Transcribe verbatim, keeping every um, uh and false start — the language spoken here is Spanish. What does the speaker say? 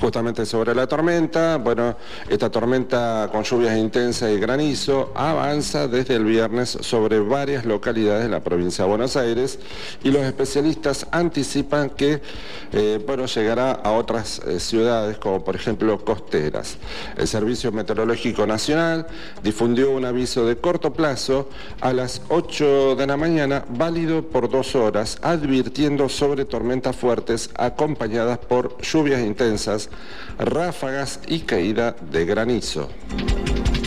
Justamente sobre la tormenta, bueno, esta tormenta con lluvias intensas y granizo avanza desde el viernes sobre varias localidades de la provincia de Buenos Aires y los especialistas anticipan que, eh, bueno, llegará a otras eh, ciudades como por ejemplo costeras. El Servicio Meteorológico Nacional difundió un aviso de corto plazo a las ocho de la mañana, válido por dos horas, advirtiendo sobre tormentas fuertes acompañadas por lluvias intensas, ráfagas y caída de granizo.